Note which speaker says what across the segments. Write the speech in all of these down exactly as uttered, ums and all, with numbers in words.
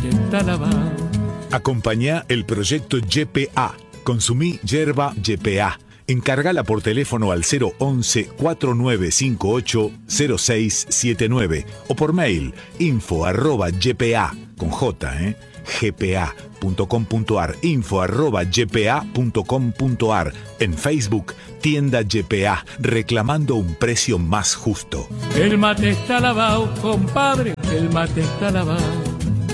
Speaker 1: mate está lavado.
Speaker 2: Acompañá el proyecto Y P A. Consumí yerba Y P A. Encargala por teléfono al cero once, cuatro nueve cinco ocho, cero seis siete nueve o por mail info arroba ypa con J, ¿eh? gpa.com.ar, info arroba ypa.com.ar. En Facebook, tienda Y P A, reclamando un precio más justo.
Speaker 1: El mate está lavado, compadre, el mate está lavado.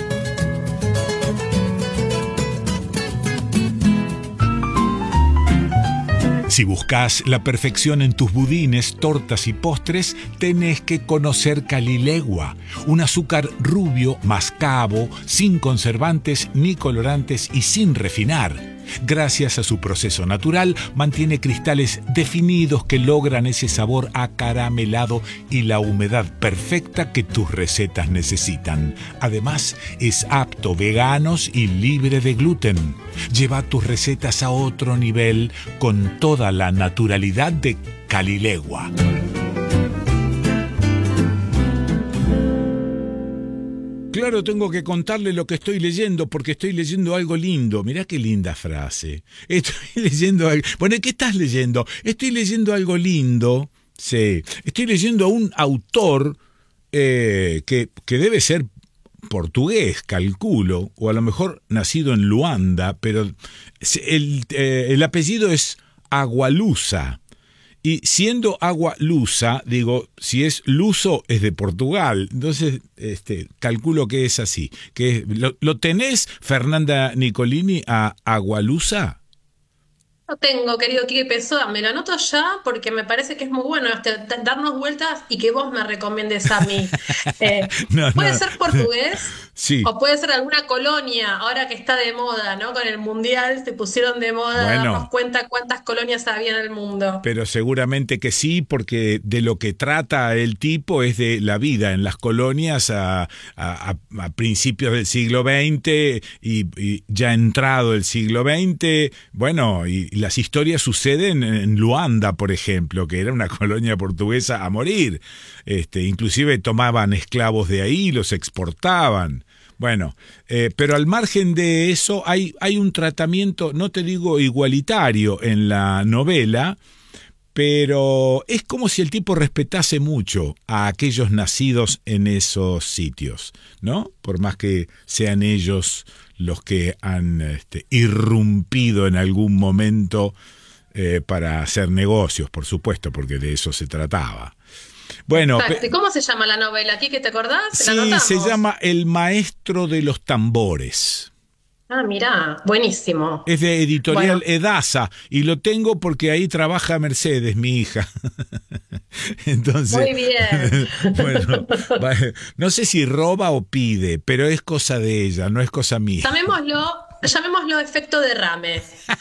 Speaker 2: Si buscas la perfección en tus budines, tortas y postres, tenés que conocer Calilegua, un azúcar rubio, mascabo, sin conservantes ni colorantes y sin refinar. Gracias a su proceso natural, mantiene cristales definidos que logran ese sabor acaramelado y la humedad perfecta que tus recetas necesitan. Además, es apto veganos y libre de gluten. Lleva tus recetas a otro nivel con toda la naturalidad de Calilegua. Claro, tengo que contarle lo que estoy leyendo, porque estoy leyendo algo lindo. Mirá qué linda frase. Estoy leyendo algo... Bueno, ¿qué estás leyendo? Estoy leyendo algo lindo. Sí. Estoy leyendo a un autor eh, que, que debe ser portugués, calculo, o a lo mejor nacido en Luanda, pero el, eh, el apellido es Agualusa. Y siendo Agualusa, digo, si es luso es de Portugal. Entonces, este, calculo que es así. Que ¿lo, lo tenés, Fernanda Nicolini, a Agualusa?
Speaker 3: Lo tengo, querido Quique Pessoa, me lo anoto ya porque me parece que es muy bueno este, darnos vueltas y que vos me recomiendes a mí. Eh,
Speaker 2: no,
Speaker 3: puede
Speaker 2: no.
Speaker 3: ser portugués
Speaker 2: Sí.
Speaker 3: o puede ser alguna colonia, ahora que está de moda, ¿no? Con el mundial se pusieron de moda
Speaker 2: Bueno,
Speaker 3: darnos cuenta cuántas colonias había en el mundo.
Speaker 2: Pero seguramente que sí, porque de lo que trata el tipo es de la vida en las colonias a, a, a principios del siglo veinte y, y ya entrado el siglo veinte, bueno, y Y las historias suceden en Luanda, por ejemplo, que era una colonia portuguesa a morir. Este, inclusive tomaban esclavos de ahí y los exportaban. Bueno, eh, pero al margen de eso hay, hay un tratamiento, no te digo igualitario en la novela, pero es como si el tipo respetase mucho a aquellos nacidos en esos sitios, ¿no? Por más que sean ellos los que han este, irrumpido en algún momento eh, para hacer negocios, por supuesto, porque de eso se trataba. Bueno,
Speaker 3: Exacto. ¿Y cómo se llama la novela? ¿Aquí que te acordás?
Speaker 2: Sí, se llama El maestro de los tambores.
Speaker 3: Ah, mirá, buenísimo.
Speaker 2: Es de editorial
Speaker 3: Bueno.
Speaker 2: Edasa y lo tengo porque ahí trabaja Mercedes, mi hija. Entonces,
Speaker 3: muy bien.
Speaker 2: Bueno, no sé si roba o pide, pero es cosa de ella, no es cosa mía.
Speaker 3: Llamémoslo, llamémoslo efecto derrame.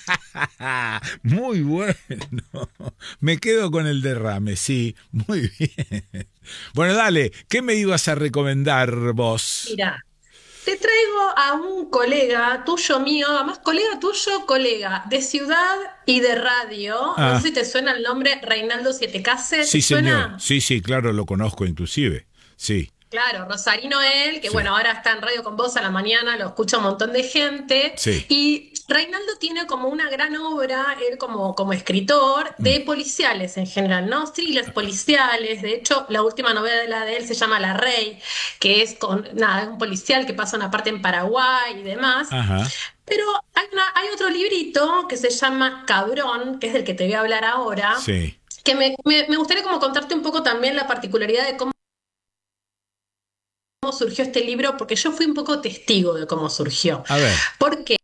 Speaker 2: Muy bueno. Me quedo con el derrame, sí, muy bien. Bueno, dale, ¿qué me ibas a recomendar vos?
Speaker 3: Mira. Te traigo a un colega tuyo mío, además colega tuyo, colega de ciudad y de radio.
Speaker 2: Ah.
Speaker 3: No sé si te suena el nombre Reinaldo Sietecase.
Speaker 2: Sí,
Speaker 3: ¿Te suena?
Speaker 2: señor. Sí, sí, claro, lo conozco inclusive. Sí.
Speaker 3: Claro, Rosarino él, que
Speaker 2: Sí.
Speaker 3: bueno, ahora está en Radio con Vos a la mañana, lo escucha un montón de gente.
Speaker 2: Sí.
Speaker 3: Y Reinaldo tiene como una gran obra, él como, como escritor, de
Speaker 2: Mm.
Speaker 3: policiales en general, ¿no? Thrillers policiales. De hecho, la última novela de él se llama La Rey, que es con nada, un policial que pasa una parte en Paraguay y demás.
Speaker 2: Ajá.
Speaker 3: Pero hay, una, hay otro librito que se llama Cabrón, que es del que te voy a hablar ahora,
Speaker 2: Sí.
Speaker 3: que me, me, me gustaría como contarte un poco también la particularidad de cómo surgió este libro, porque yo fui un poco testigo de cómo surgió.
Speaker 2: A ver.
Speaker 3: ¿Por qué?